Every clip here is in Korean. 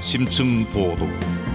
심층 보도.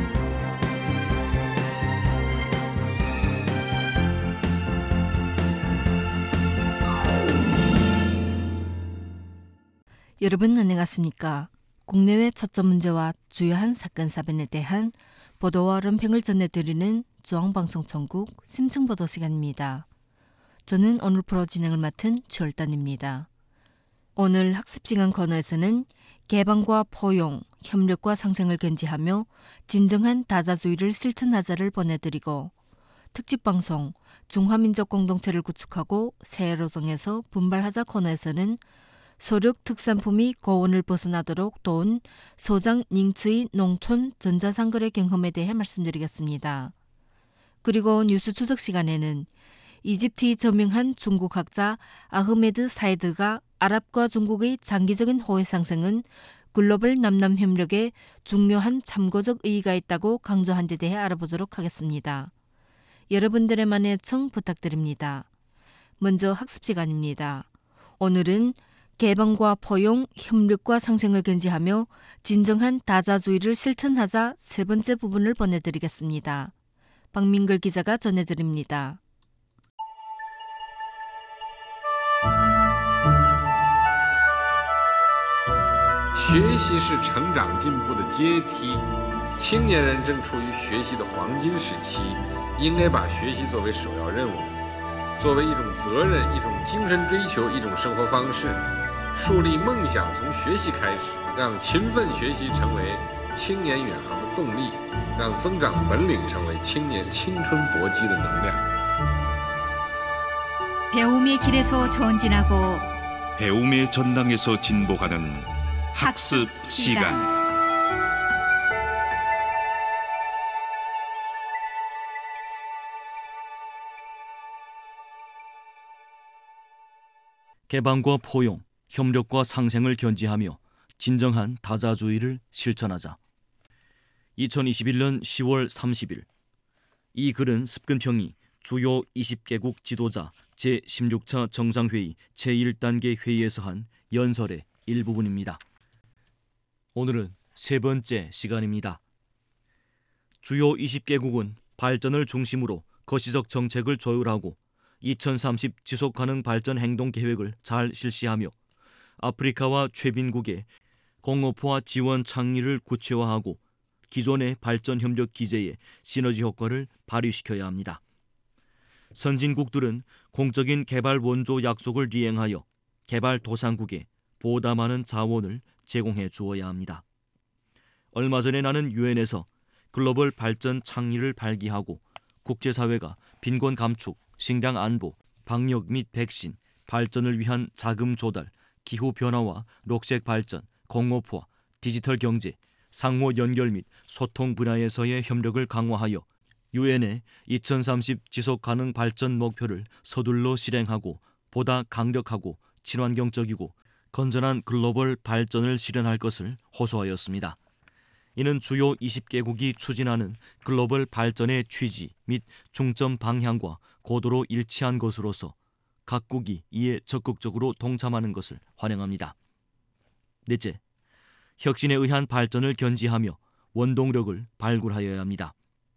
여러분 안녕하십니까? 국내외 초점 문제와 주요한 사건 사변에 대한 보도와論評을 전해드리는 중앙방송 전국 심층보도 시간입니다. 저는 오늘 프로 진행을 맡은 최월단입니다. 오늘 학습시간 코너에서는 개방과 포용, 협력과 상생을 견지하며 진정한 다자주의를 실천하자를 보내드리고, 특집방송 중화민족 공동체를 구축하고 새해로정해서 분발하자 코너에서는 소력 특산품이 고온을 벗어나도록 도운 소장 닝츠의 농촌 전자상거래 경험에 대해 말씀드리겠습니다. 그리고 뉴스 추적 시간에는 이집트의 저명한 중국학자 아흐메드 사이드가 아랍과 중국의 장기적인 호혜 상승은 글로벌 남남 협력에 중요한 참고적 의의가 있다고 강조한 데 대해 알아보도록 하겠습니다. 여러분들의 많은 애청 부탁드립니다. 먼저 학습 시간입니다. 오늘은 개방과 포용, 협력과 상생을 견지하며 진정한 다자주의를 실천하자 세 번째 부분을 보내드리겠습니다. 박민글 기자가 전해드립니다. 学习是成长进步的阶梯，青年人正处于学习的黄金时期，应该把学习作为首要任务，作为一种责任、一种精神追求、一种生活方式，树立梦想从学习开始，让勤奋学习成为青年远航的动力，让增长本领成为青年青春搏击的能量。 배움의 길에서 전진하고 배움의 전당에서 진보하는 학습 시간. 개방과 포용, 협력과 상생을 견지하며 진정한 다자주의를 실천하자. 2021년 10월 30일. 이 글은 습근평이 주요 20개국 지도자 제16차 정상회의 제1단계 회의에서 한 연설의 일부분입니다. 오늘은 세 번째 시간입니다. 주요 20개국은 발전을 중심으로 거시적 정책을 조율하고 2030 지속가능 발전 행동 계획을 잘 실시하며 아프리카와 최빈국의 공업화 지원 창의를 구체화하고 기존의 발전 협력 기제의 시너지 효과를 발휘시켜야 합니다. 선진국들은 공적인 개발 원조 약속을 이행하여 개발도상국에 보다 많은 자원을 제공해 주어야 합니다. 얼마 전에 나는 유엔에서 글로벌 발전 창의를 발기하고 국제사회가 빈곤 감축, 식량 안보, 방역 및 백신, 발전을 위한 자금 조달, 기후변화와 녹색 발전, 공업화, 디지털 경제, 상호 연결 및 소통 분야에서의 협력을 강화하여 유엔의 2030 지속가능 발전 목표를 서둘러 실행하고 보다 강력하고 친환경적이고 건전한 글로벌 발전을 실현할 것을 호소하였습니다. 이는 주요 20개국이 추진하는 글로벌 발전의 취지 및 중점 방향과 고도로 일치한 것으로서 각국이 이에 적극적으로 동참하는 것을 환영합니다. 넷째, 혁신에 의한 발전을 견지하며 원동력을 발굴하여야 합니다.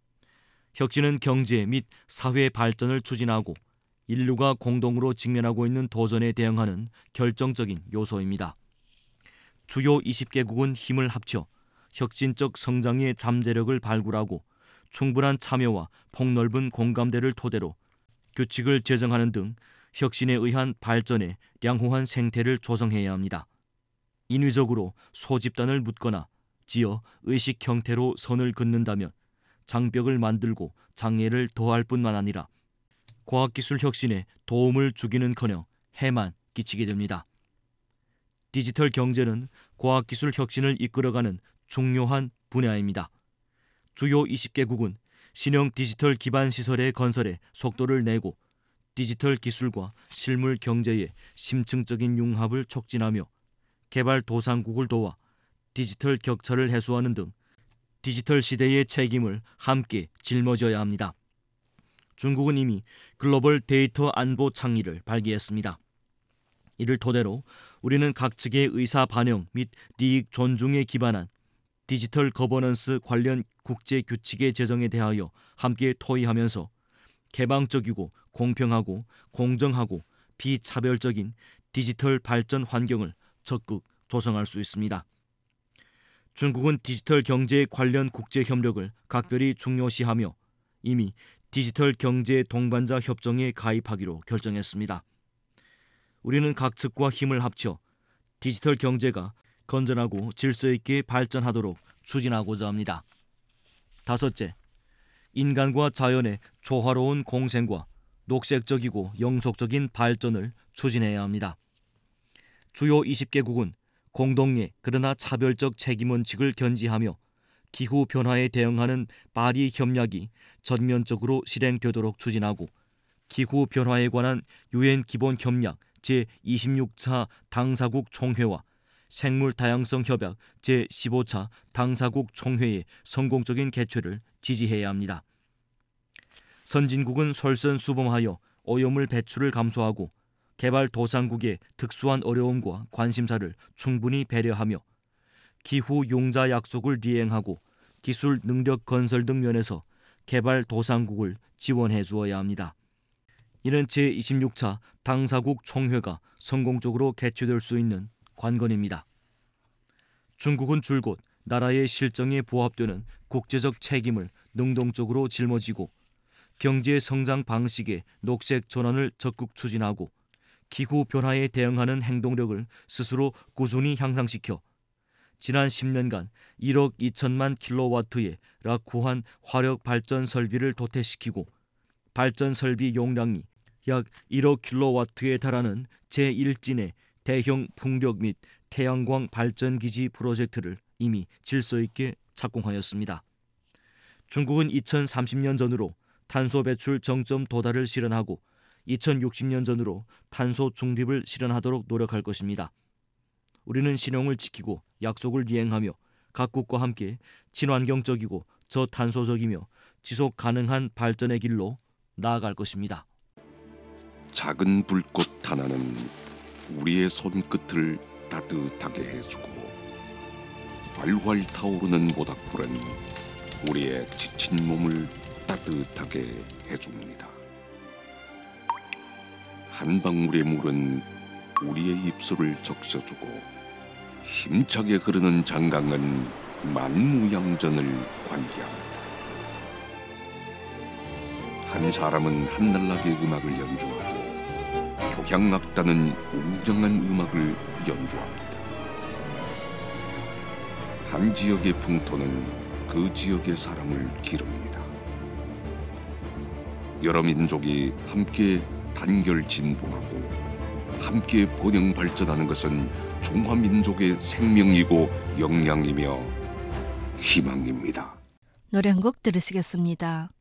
혁신은 경제 및 사회 발전을 추진하고 인류가 공동으로 직면하고 있는 도전에 대응하는 결정적인 요소입니다. 주요 20개국은 힘을 합쳐 혁신적 성장의 잠재력을 발굴하고 충분한 참여와 폭넓은 공감대를 토대로 규칙을 제정하는 등 혁신에 의한 발전의 양호한 생태를 조성해야 합니다. 인위적으로 소집단을 묶거나 지어 의식 형태로 선을 긋는다면 장벽을 만들고 장애를 더할 뿐만 아니라 과학기술 혁신에 도움을 주기는커녕 해만 끼치게 됩니다. 디지털 경제는 과학기술 혁신을 이끌어가는 중요한 분야입니다. 주요 20개국은 신형 디지털 기반 시설의 건설에 속도를 내고 디지털 기술과 실물 경제의 심층적인 융합을 촉진하며 개발도상국을 도와 디지털 격차를 해소하는 등 디지털 시대의 책임을 함께 짊어져야 합니다. 중국은 이미 글로벌 데이터 안보 창의를 발기했습니다. 이를 토대로 우리는 각 측의 의사 반영 및利益 존중에 기반한 디지털 거버넌스 관련 국제 규칙의 제정에 대하여 함께 토의하면서 개방적이고 공평하고 공정하고 비차별적인 디지털 발전 환경을 적극 조성할 수 있습니다. 중국은 디지털 경제 관련 국제 협력을 각별히 중요시하며 이미 디지털 경제 동반자 협정에 가입하기로 결정했습니다. 우리는 각 측과 힘을 합쳐 디지털 경제가 건전하고 질서 있게 발전하도록 추진하고자 합니다. 다섯째, 인간과 자연의 조화로운 공생과 녹색적이고 영속적인 발전을 추진해야 합니다. 주요 20개국은 공동의 그러나 차별적 책임원칙을 견지하며 기후 변화에 대응하는 파리 협약이 전면적으로 실행되도록 추진하고 기후 변화에 관한 유엔 기본 협약 제26차 당사국 총회와 생물 다양성 협약 제15차 당사국 총회의 성공적인 개최를 지지해야 합니다. 선진국은 솔선수범하여 오염물 배출을 감소하고 개발도상국의 특수한 어려움과 관심사를 충분히 배려하며 기후 용자 약속을 이행하고 기술 능력 건설 등 면에서 개발도상국을 지원해 주어야 합니다. 이는 제26차 당사국 총회가 성공적으로 개최될 수 있는 관건입니다. 중국은 줄곧 나라의 실정에 부합되는 국제적 책임을 능동적으로 짊어지고 경제 성장 방식의 녹색 전환을 적극 추진하고 기후 변화에 대응하는 행동력을 스스로 꾸준히 향상시켜 지난 10년간 1억 2천만 킬로와트의 락후한 화력 발전 설비를 도태시키고 발전 설비 용량이 약 1억 킬로와트에 달하는 제1진의 대형 풍력 및 태양광 발전기지 프로젝트를 이미 질서 있게 착공하였습니다. 중국은 2030년 전으로 탄소 배출 정점 도달을 실현하고 2060년 전으로 탄소 중립을 실현하도록 노력할 것입니다. 우리는 신용을 지키고 약속을 이행하며 각국과 함께 친환경적이고 저탄소적이며 지속 가능한 발전의 길로 나아갈 것입니다. 작은 불꽃 하나는 우리의 손끝을 따뜻하게 해주고 활활 타오르는 모닥불은 우리의 지친 몸을 따뜻하게 해줍니다. 한 방울의 물은 우리의 입술을 적셔주고 힘차게 흐르는 장강은 만무양전을 관계합니다. 한 사람은 한날나게 음악을 연주하고 교향악단은 웅장한 음악을 연주합니다. 한 지역의 풍토는 그 지역의 사람을 기릅니다. 여러 민족이 함께 단결 진보하고 함께 번영 발전하는 것은 중화민족의 생명이고 역량이며 희망입니다. 노래 한 곡 들으시겠습니다.